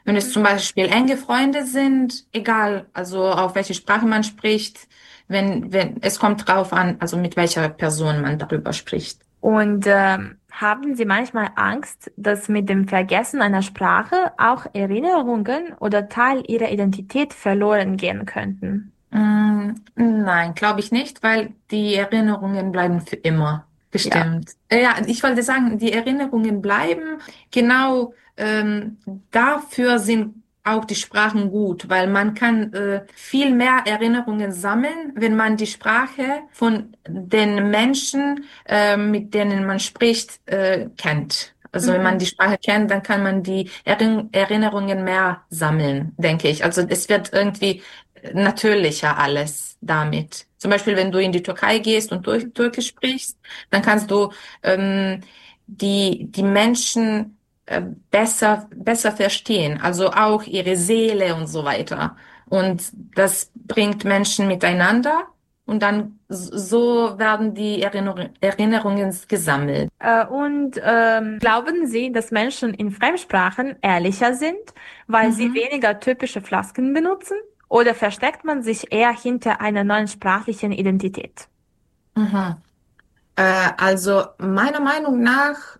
Wenn es zum Beispiel enge Freunde sind, egal, also auf welche Sprache man spricht, wenn, es kommt drauf an, also mit welcher Person man darüber spricht. Und haben Sie manchmal Angst, dass mit dem Vergessen einer Sprache auch Erinnerungen oder Teil Ihrer Identität verloren gehen könnten? Nein, glaube ich nicht, weil die Erinnerungen bleiben für immer Ja. bestimmt. Ja, ich wollte sagen, die Erinnerungen bleiben. Genau, dafür sind auch die Sprachen gut, weil man kann viel mehr Erinnerungen sammeln, wenn man die Sprache von den Menschen, mit denen man spricht, kennt. Also wenn man Mhm. die Sprache kennt, dann kann man die Erinnerungen mehr sammeln, denke ich. Also es wird irgendwie natürlicher alles damit. Zum Beispiel, wenn du in die Türkei gehst und Türkisch sprichst, dann kannst du ähm, die Menschen besser verstehen, also auch ihre Seele und so weiter. Und das bringt Menschen miteinander und dann so werden die Erinnerungen gesammelt. Und glauben Sie, dass Menschen in Fremdsprachen ehrlicher sind, weil sie Mhm. weniger typische Floskeln benutzen? Oder versteckt man sich eher hinter einer neuen sprachlichen Identität? Mhm. Also meiner Meinung nach,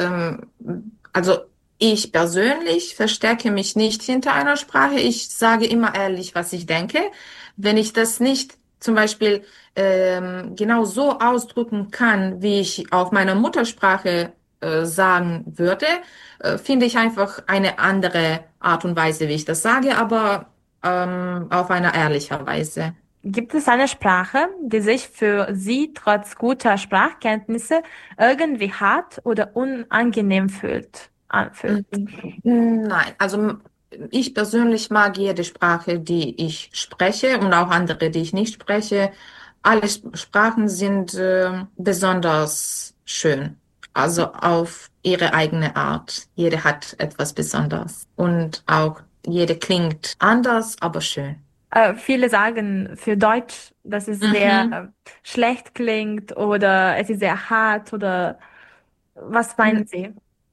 also ich persönlich verstecke mich nicht hinter einer Sprache. Ich sage immer ehrlich, was ich denke. Wenn ich das nicht zum Beispiel genau so ausdrücken kann, wie ich auf meiner Muttersprache sagen würde, finde ich einfach eine andere Art und Weise, wie ich das sage, aber auf einer ehrlicher Weise. Gibt es eine Sprache, die sich für Sie trotz guter Sprachkenntnisse irgendwie hart oder unangenehm anfühlt? Nein, also ich persönlich mag jede Sprache, die ich spreche und auch andere, die ich nicht spreche. Alle Sprachen sind besonders schön, also auf ihre eigene Art. Jede hat etwas Besonderes und auch jede klingt anders, aber schön. Viele sagen für Deutsch, dass es sehr Mhm. schlecht klingt oder es ist sehr hart oder was meinen Sie?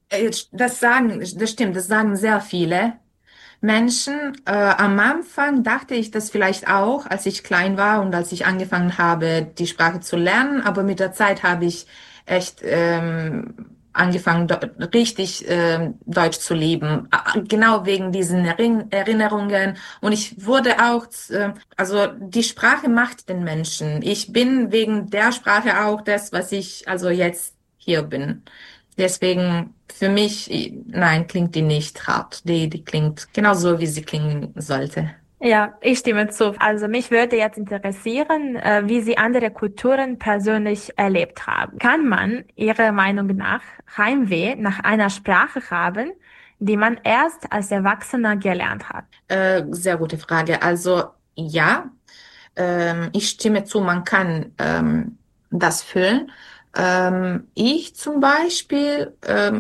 Das stimmt, das sagen sehr viele Menschen. Am Anfang dachte ich das vielleicht auch, als ich klein war und als ich angefangen habe, die Sprache zu lernen. Aber mit der Zeit habe ich echt angefangen, richtig Deutsch zu lieben. Genau wegen diesen Erinnerungen. Und ich wurde auch, also die Sprache macht den Menschen. Ich bin wegen der Sprache auch das, was ich also jetzt hier bin. Deswegen für mich, nein, klingt die nicht hart. Die klingt genauso, wie sie klingen sollte. Ja, ich stimme zu. Also mich würde jetzt interessieren, wie Sie andere Kulturen persönlich erlebt haben. Kann man Ihrer Meinung nach Heimweh nach einer Sprache haben, die man erst als Erwachsener gelernt hat? Sehr gute Frage. Also ja, ich stimme zu, man kann das füllen. Ich zum Beispiel,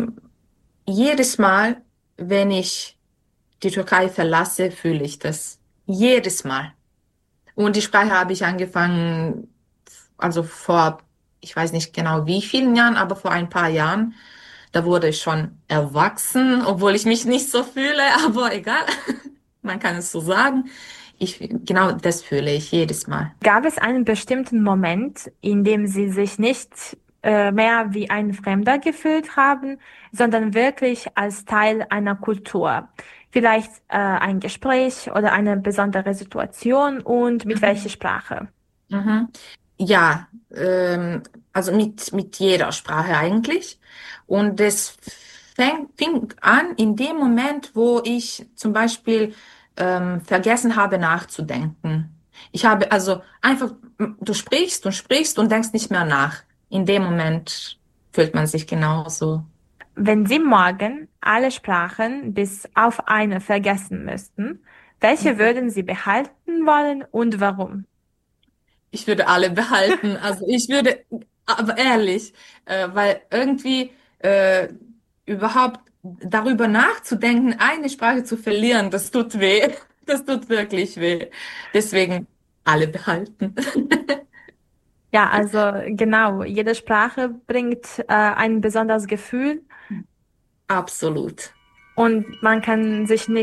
jedes Mal, wenn ich die Türkei verlasse, fühle ich das. Jedes Mal. Und die Sprache habe ich angefangen, also vor, ich weiß nicht genau wie vielen Jahren, aber vor ein paar Jahren. Da wurde ich schon erwachsen, obwohl ich mich nicht so fühle, aber egal. Man kann es so sagen. Genau das fühle ich jedes Mal. Gab es einen bestimmten Moment, in dem Sie sich nicht mehr wie ein Fremder gefühlt haben, sondern wirklich als Teil einer Kultur? Vielleicht ein Gespräch oder eine besondere Situation und mit welcher Mhm. Sprache? Mhm. Ja, also mit jeder Sprache eigentlich. Und es fing an in dem Moment, wo ich zum Beispiel vergessen habe nachzudenken. Ich habe also einfach, du sprichst und sprichst und denkst nicht mehr nach. In dem Moment fühlt man sich genauso. Wenn Sie morgen alle Sprachen bis auf eine vergessen müssten, welche würden Sie behalten wollen und warum? Ich würde alle behalten. Also ich würde, aber ehrlich, weil irgendwie überhaupt darüber nachzudenken, eine Sprache zu verlieren, das tut weh. Das tut wirklich weh. Deswegen alle behalten. Ja, also genau, jede Sprache bringt ein besonderes Gefühl Absolut. und man kann sich nicht